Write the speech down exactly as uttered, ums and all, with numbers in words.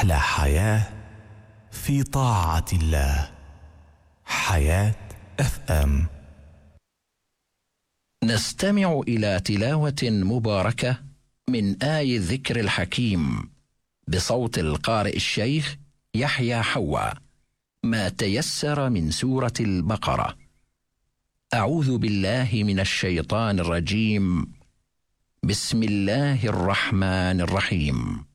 أحلى حياة في طاعة الله. حياة اف ام. نستمع إلى تلاوة مباركة من آي الذكر الحكيم بصوت القارئ الشيخ يحيى حوا، ما تيسر من سورة البقرة. أعوذ بالله من الشيطان الرجيم. بسم الله الرحمن الرحيم.